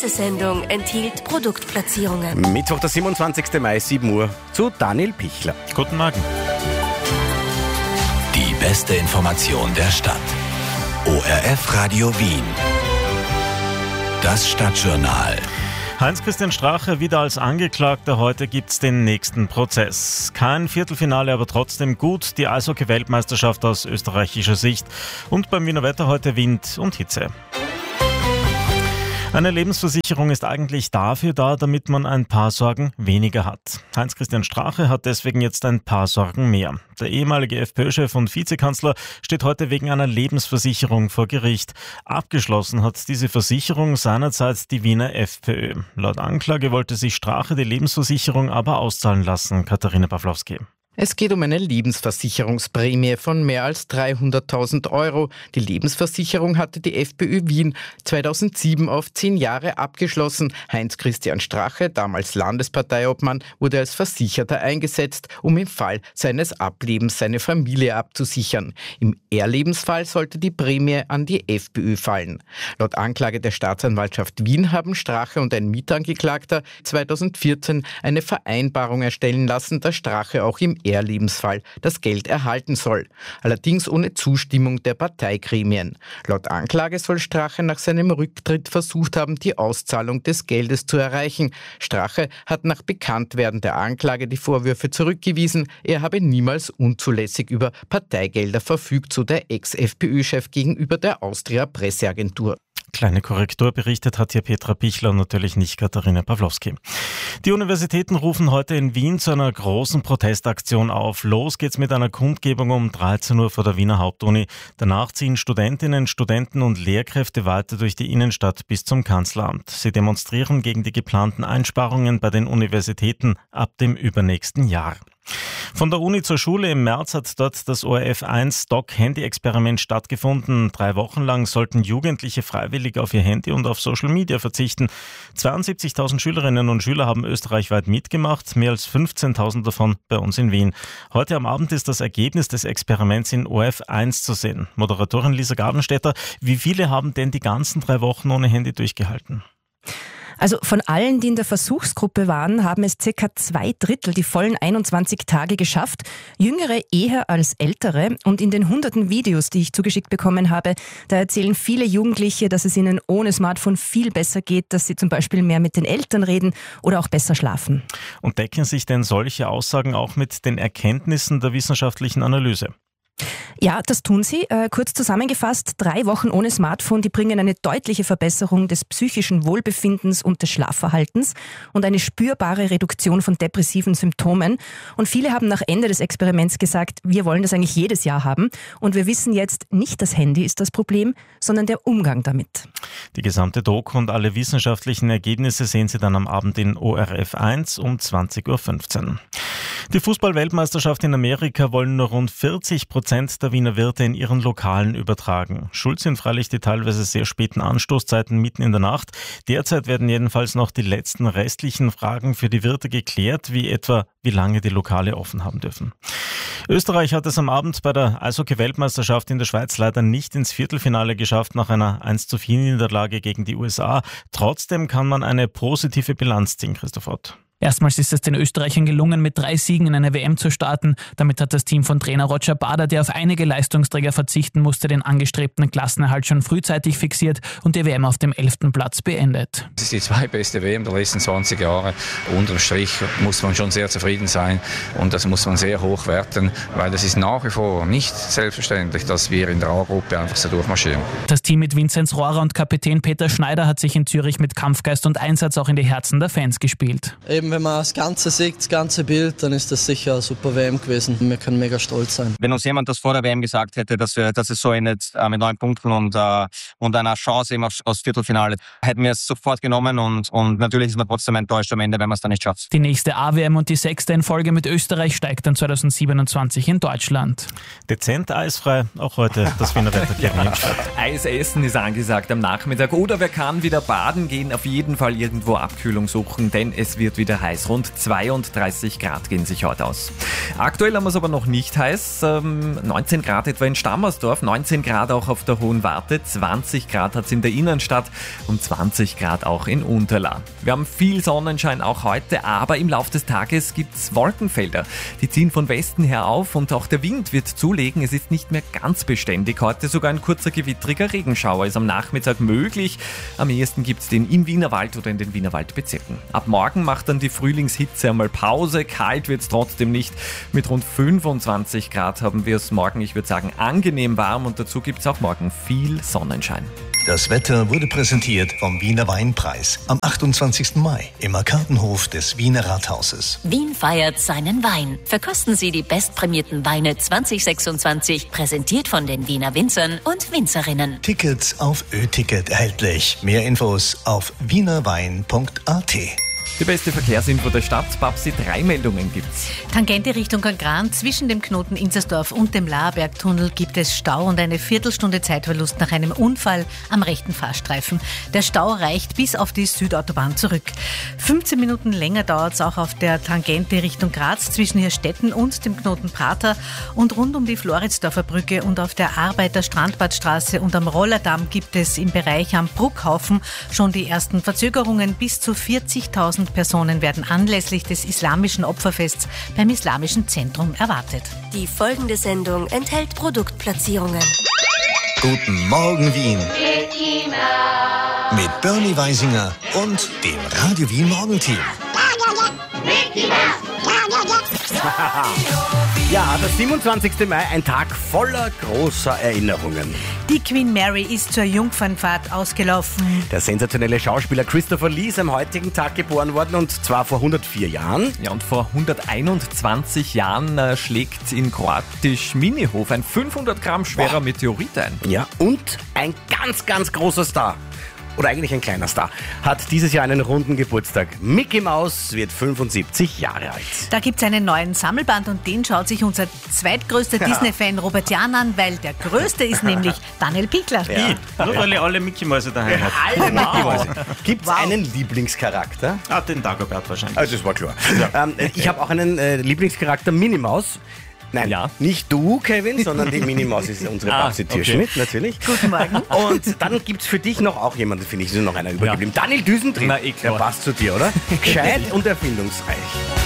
Diese Sendung enthielt Produktplatzierungen. Mittwoch, der 27. Mai, 7 Uhr, zu Daniel Pichler. Guten Morgen. Die beste Information der Stadt. ORF Radio Wien. Das Stadtjournal. Heinz-Christian Strache wieder als Angeklagter. Heute gibt's den nächsten Prozess. Kein Viertelfinale, aber trotzdem gut. Die Eishockey-Weltmeisterschaft aus österreichischer Sicht. Und beim Wiener Wetter heute Wind und Hitze. Eine Lebensversicherung ist eigentlich dafür da, damit man ein paar Sorgen weniger hat. Heinz-Christian Strache hat deswegen jetzt ein paar Sorgen mehr. Der ehemalige FPÖ-Chef und Vizekanzler steht heute wegen einer Lebensversicherung vor Gericht. Abgeschlossen hat diese Versicherung seinerzeit die Wiener FPÖ. Laut Anklage wollte sich Strache die Lebensversicherung aber auszahlen lassen. Katharina Pawlowski. Es geht um eine Lebensversicherungsprämie von mehr als 300.000 Euro. Die Lebensversicherung hatte die FPÖ Wien 2007 auf 10 Jahre abgeschlossen. Heinz-Christian Strache, damals Landesparteiobmann, wurde als Versicherter eingesetzt, um im Fall seines Ablebens seine Familie abzusichern. Im Erlebensfall sollte die Prämie an die FPÖ fallen. Laut Anklage der Staatsanwaltschaft Wien haben Strache und ein Mitangeklagter 2014 eine Vereinbarung erstellen lassen, dass Strache auch im Erlebensfall das Geld erhalten soll. Allerdings ohne Zustimmung der Parteigremien. Laut Anklage soll Strache nach seinem Rücktritt versucht haben, die Auszahlung des Geldes zu erreichen. Strache hat nach Bekanntwerden der Anklage die Vorwürfe zurückgewiesen. Er habe niemals unzulässig über Parteigelder verfügt, so der Ex-FPÖ-Chef gegenüber der Austria-Presseagentur. Kleine Korrektur, berichtet hat hier Petra Pichler und natürlich nicht Katharina Pawlowski. Die Universitäten rufen heute in Wien zu einer großen Protestaktion auf. Los geht's mit einer Kundgebung um 13 Uhr vor der Wiener Hauptuni. Danach ziehen Studentinnen, Studenten und Lehrkräfte weiter durch die Innenstadt bis zum Kanzleramt. Sie demonstrieren gegen die geplanten Einsparungen bei den Universitäten ab dem übernächsten Jahr. Von der Uni zur Schule im März hat dort das ORF 1 Doc-Handy-Experiment stattgefunden. 3 Wochen lang sollten Jugendliche freiwillig auf ihr Handy und auf Social Media verzichten. 72.000 Schülerinnen und Schüler haben österreichweit mitgemacht, mehr als 15.000 davon bei uns in Wien. Heute am Abend ist das Ergebnis des Experiments in ORF 1 zu sehen. Moderatorin Lisa Gardenstädter, wie viele haben denn die ganzen 3 Wochen ohne Handy durchgehalten? Also von allen, die in der Versuchsgruppe waren, haben es ca. 2/3 die vollen 21 Tage geschafft. Jüngere eher als ältere. Und in den hunderten Videos, die ich zugeschickt bekommen habe, da erzählen viele Jugendliche, dass es ihnen ohne Smartphone viel besser geht, dass sie zum Beispiel mehr mit den Eltern reden oder auch besser schlafen. Und decken sich denn solche Aussagen auch mit den Erkenntnissen der wissenschaftlichen Analyse? Ja, das tun sie. Kurz zusammengefasst, 3 Wochen ohne Smartphone, die bringen eine deutliche Verbesserung des psychischen Wohlbefindens und des Schlafverhaltens und eine spürbare Reduktion von depressiven Symptomen. Und viele haben nach Ende des Experiments gesagt, wir wollen das eigentlich jedes Jahr haben. Und wir wissen jetzt, nicht das Handy ist das Problem, sondern der Umgang damit. Die gesamte Doku und alle wissenschaftlichen Ergebnisse sehen Sie dann am Abend in ORF 1 um 20.15 Uhr. Die Fußball-Weltmeisterschaft in Amerika wollen nur rund 40% der Wiener Wirte in ihren Lokalen übertragen. Schuld sind freilich die teilweise sehr späten Anstoßzeiten mitten in der Nacht. Derzeit werden jedenfalls noch die letzten restlichen Fragen für die Wirte geklärt, wie etwa, wie lange die Lokale offen haben dürfen. Österreich hat es am Abend bei der Eishockey-Weltmeisterschaft in der Schweiz leider nicht ins Viertelfinale geschafft nach einer 1:4-Niederlage gegen die USA. Trotzdem kann man eine positive Bilanz ziehen, Christoph Ott. Erstmals ist es den Österreichern gelungen, mit 3 Siegen in eine WM zu starten. Damit hat das Team von Trainer Roger Bader, der auf einige Leistungsträger verzichten musste, den angestrebten Klassenerhalt schon frühzeitig fixiert und die WM auf dem 11. Platz beendet. Das ist die zweitbeste WM der letzten 20 Jahre. Unterm Strich muss man schon sehr zufrieden sein und das muss man sehr hoch werten, weil es ist nach wie vor nicht selbstverständlich, dass wir in der A-Gruppe einfach so durchmarschieren. Das Team mit Vinzenz Rohrer und Kapitän Peter Schneider hat sich in Zürich mit Kampfgeist und Einsatz auch in die Herzen der Fans gespielt. Wenn man das Ganze sieht, das ganze Bild, dann ist das sicher eine super WM gewesen. Wir können mega stolz sein. Wenn uns jemand das vor der WM gesagt hätte, dass es so endet mit 9 Punkten und einer Chance eben aufs Viertelfinale, hätten wir es sofort genommen und natürlich ist man trotzdem enttäuscht am Ende, wenn man es dann nicht schafft. Die nächste A-WM und die 6. in Folge mit Österreich steigt dann 2027 in Deutschland. Dezent eisfrei, auch heute das Wiener Wetter gering. Eisessen ist angesagt am Nachmittag oder wer kann wieder baden gehen, auf jeden Fall irgendwo Abkühlung suchen, denn es wird wieder wieder heiß. Rund 32 Grad gehen sich heute aus. Aktuell haben wir es aber noch nicht heiß. 19 Grad etwa in Stammersdorf, 19 Grad auch auf der Hohen Warte, 20 Grad hat es in der Innenstadt und 20 Grad auch in Unterla. Wir haben viel Sonnenschein auch heute, aber im Laufe des Tages gibt es Wolkenfelder. Die ziehen von Westen her auf und auch der Wind wird zulegen. Es ist nicht mehr ganz beständig. Heute sogar ein kurzer gewittriger Regenschauer ist am Nachmittag möglich. Am ehesten gibt es den im Wienerwald oder in den Wienerwaldbezirken. Ab morgen macht dann die Frühlingshitze einmal Pause. Kalt wird es trotzdem nicht. Mit rund 25 Grad haben wir es morgen, ich würde sagen, angenehm warm und dazu gibt es auch morgen viel Sonnenschein. Das Wetter wurde präsentiert vom Wiener Weinpreis am 28. Mai im Arkadenhof des Wiener Rathauses. Wien feiert seinen Wein. Verkosten Sie die bestprämierten Weine 2026, präsentiert von den Wiener Winzern und Winzerinnen. Tickets auf Ö-Ticket erhältlich. Mehr Infos auf wienerwein.at. Die beste Verkehrsinfo der Stadt. Babsi, 3 Meldungen gibt's. Tangente Richtung Gran, zwischen dem Knoten Inzersdorf und dem Laerbergtunnel gibt es Stau und eine Viertelstunde Zeitverlust nach einem Unfall am rechten Fahrstreifen. Der Stau reicht bis auf die Südautobahn zurück. 15 Minuten länger dauert es auch auf der Tangente Richtung Graz zwischen Hirstetten und dem Knoten Prater und rund um die Floridsdorfer Brücke und auf der Arbeiter-Strandbadstraße und am Rollerdamm gibt es im Bereich am Bruckhaufen schon die ersten Verzögerungen. Bis zu 40.000 Personen werden anlässlich des islamischen Opferfests beim Islamischen Zentrum erwartet. Die folgende Sendung enthält Produktplatzierungen. Guten Morgen Wien. Mit Bernie Weisinger und dem Radio Wien Morgenteam. Ja, der 27. Mai, ein Tag voller großer Erinnerungen. Die Queen Mary ist zur Jungfernfahrt ausgelaufen. Der sensationelle Schauspieler Christopher Lee ist am heutigen Tag geboren worden und zwar vor 104 Jahren. Ja, und vor 121 Jahren schlägt in Kroatisch Minihof ein 500 Gramm schwerer Meteorit ein. Ja, und ein ganz, ganz großer Star. Oder eigentlich ein kleiner Star, hat dieses Jahr einen runden Geburtstag. Mickey Mouse wird 75 Jahre alt. Da gibt es einen neuen Sammelband und den schaut sich unser zweitgrößter Disney-Fan Robert Jahn an, weil der größte ist nämlich Daniel Pichler. Ja. Nur weil ihr alle Mickey Mäuse daheim habt. Alle Mickey Mäuse. Gibt es einen Lieblingscharakter? Den Dagobert wahrscheinlich. Also das war klar. Ja. Ich habe auch einen Lieblingscharakter, Minnie Maus. Nein, nicht du, Kevin, sondern die Minnie Maus ist unsere Babsi-Türschmidt, natürlich. Guten Morgen. Und dann gibt es für dich noch auch jemanden, finde ich, ist noch einer übergeblieben. Daniel Düsentrieb. Na, klar. Der passt zu dir, oder? Gescheit und erfindungsreich.